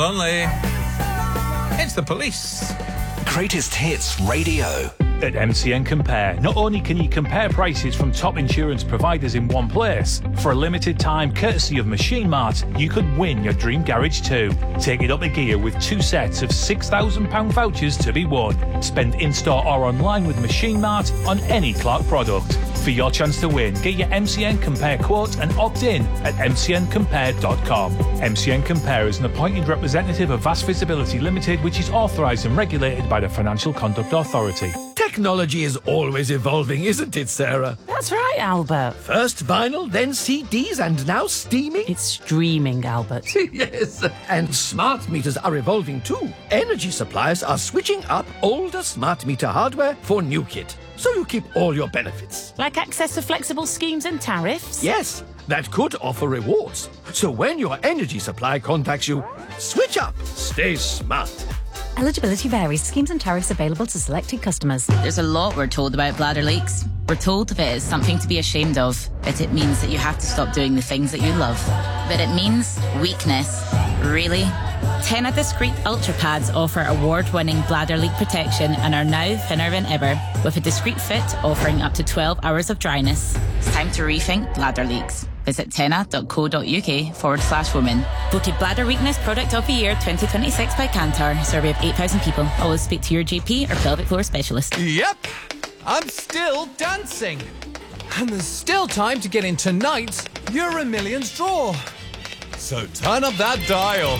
Only. It's the police. Greatest Hits Radio. At MCN Compare, not only can you compare prices from top insurance providers in one place, for a limited time, courtesy of Machine Mart, you could win your dream garage too. Take it up a gear with 2 sets of £6,000 vouchers to be won. Spend in-store or online with Machine Mart on any Clark product. For your chance to win, get your MCN Compare quote and opt in at mcncompare.com. MCN Compare is an appointed representative of Vast Visibility Limited, which is authorised and regulated by the Financial Conduct Authority. Technology is always evolving, isn't it, Sarah? That's right, Albert. First vinyl, then CDs, and now streaming? It's streaming, Albert. Yes, and smart meters are evolving too. Energy suppliers are switching up older smart meter hardware for new kit, so you keep all your benefits. Like access to flexible schemes and tariffs? Yes, that could offer rewards. So when your energy supplier contacts you, switch up. Stay smart. Eligibility varies. Schemes and tariffs available to selected customers. There's a lot we're told about bladder leaks. We're told that it is something to be ashamed of, that it means that you have to stop doing the things that you love. But it means weakness. Really? Tena Discreet Ultra Pads offer award-winning bladder leak protection and are now thinner than ever, with a discreet fit offering up to 12 hours of dryness. It's time to rethink bladder leaks. Visit tena.co.uk/women. Voted Bladder Weakness Product of the Year 2026 by Kantar. Survey of 8,000 people. Always speak to your GP or pelvic floor specialist. Yep, I'm still dancing. And there's still time to get in tonight's Euro Millions draw. So turn up that dial.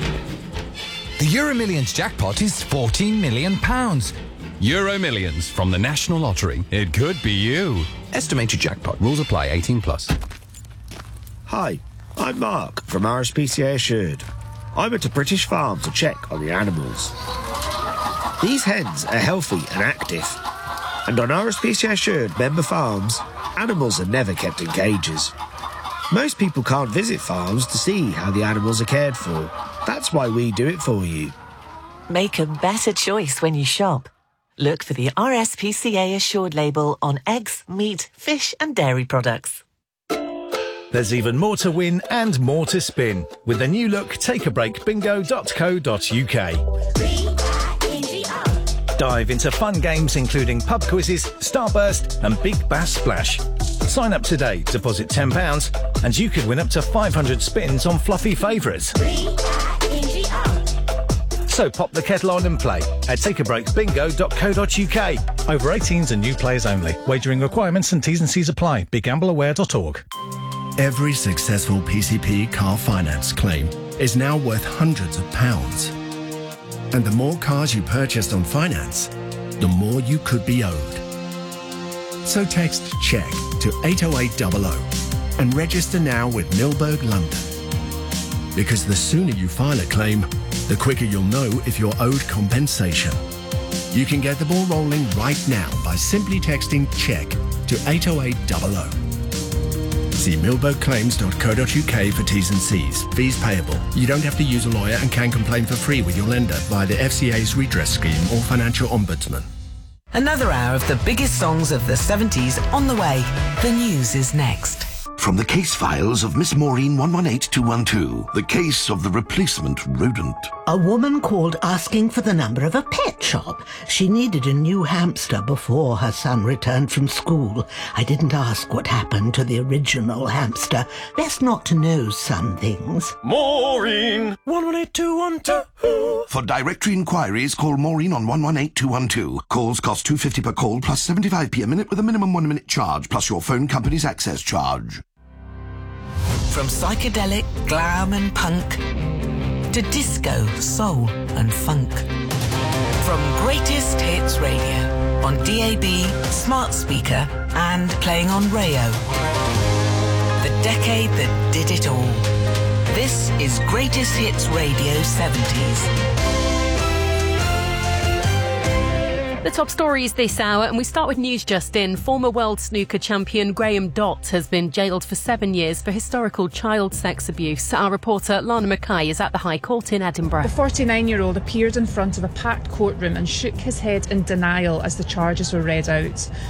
The Euro Millions jackpot is £14 million. Euro Millions from the National Lottery. It could be you. Estimated jackpot. Rules apply. 18+. Hi, I'm Mark from RSPCA Assured. I went to British Farm to check on the animals. These hens are healthy and active. And on RSPCA Assured member farms, animals are never kept in cages. Most people can't visit farms to see how the animals are cared for. That's why we do it for you. Make a better choice when you shop. Look for the RSPCA Assured label on eggs, meat, fish and dairy products. There's even more to win and more to spin with the new look takeabreakbingo.co.uk. Dive into fun games including pub quizzes, Starburst and Big Bass Splash. Sign up today, deposit £10 and you could win up to 500 spins on fluffy favourites. So pop the kettle on and play at takeabreakbingo.co.uk. Over 18s and new players only. Wagering requirements and T's and C's apply. BeGambleAware.org. Every successful PCP car finance claim is now worth hundreds of pounds. And the more cars you purchased on finance, the more you could be owed. So text CHECK to 80800 and register now with Milberg London. Because the sooner you file a claim, the quicker you'll know if you're owed compensation. You can get the ball rolling right now by simply texting CHECK to 80800. See milbergclaims.co.uk for T's and C's. Fees payable. You don't have to use a lawyer and can complain for free with your lender via the FCA's redress scheme or financial ombudsman. Another hour of the biggest songs of the 70s on the way. The news is next. From the case files of Miss Maureen 118212, the case of the replacement rodent. A woman called asking for the number of a pet shop. She needed a new hamster before her son returned from school. I didn't ask what happened to the original hamster. Best not to know some things. Maureen 118212. For directory inquiries, call Maureen on 118212. Calls cost £2.50 per call plus 75p a minute with a minimum 1 minute charge plus your phone company's access charge. From psychedelic, glam and punk to disco, soul and funk. From Greatest Hits Radio on DAB, smart speaker and playing on Rayo. The decade that did it all. This is Greatest Hits Radio 70s. The top stories this hour, and we start with news just in. Former world snooker champion Graham Dott has been jailed for 7 years for historical child sex abuse. Our reporter Lana Mackay is at the High Court in Edinburgh. The 49-year-old appeared in front of a packed courtroom and shook his head in denial as the charges were read out.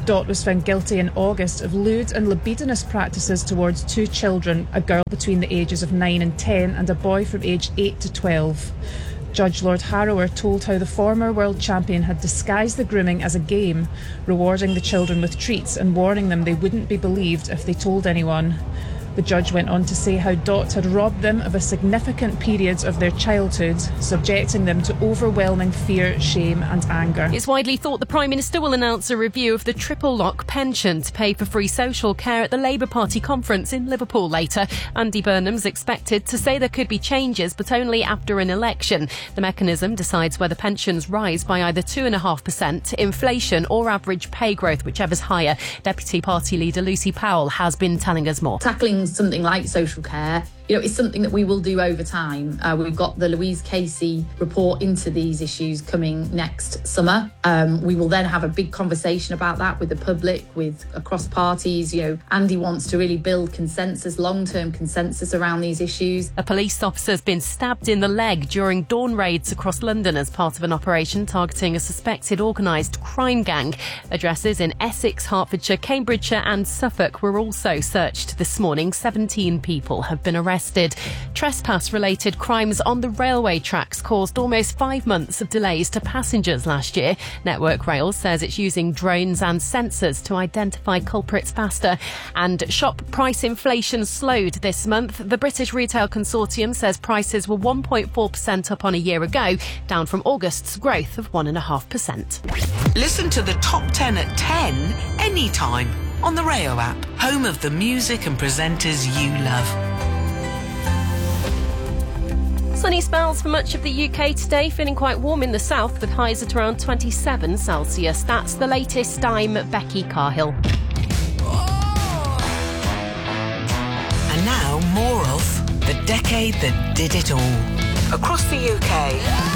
Dot was found guilty in August of lewd and libidinous practices towards 2 children, a girl between the ages of 9 and 10 and a boy from age 8 to 12. Judge Lord Harrower told how the former world champion had disguised the grooming as a game, rewarding the children with treats and warning them they wouldn't be believed if they told anyone. The judge went on to say how Dot had robbed them of a significant period of their childhood, subjecting them to overwhelming fear, shame and anger. It's widely thought the Prime Minister will announce a review of the triple lock pension to pay for free social care at the Labour Party conference in Liverpool later. Andy Burnham's expected to say there could be changes, but only after an election. The mechanism decides whether pensions rise by either 2.5%, inflation or average pay growth, whichever's higher. Deputy Party Leader Lucy Powell has been telling us more. Tackling something like social care, it's something that we will do over time. We've got the Louise Casey report into these issues coming next summer. We will then have a big conversation about that with the public, with across parties. Andy wants to really build consensus, long-term consensus around these issues. A police officer's been stabbed in the leg during dawn raids across London as part of an operation targeting a suspected organised crime gang. Addresses in Essex, Hertfordshire, Cambridgeshire and Suffolk were also searched this morning. 17 people have been arrested. Trespass-related crimes on the railway tracks caused almost 5 months of delays to passengers last year. Network Rail says it's using drones and sensors to identify culprits faster. And shop price inflation slowed this month. The British Retail Consortium says prices were 1.4% up on a year ago, down from August's growth of 1.5%. Listen to the top 10 at 10 anytime on the Rayo app, home of the music and presenters you love. Sunny spells for much of the UK today, feeling quite warm in the south with highs at around 27 Celsius. That's the latest. I'm Becky Carhill. And now more of The Decade That Did It All. Across the UK,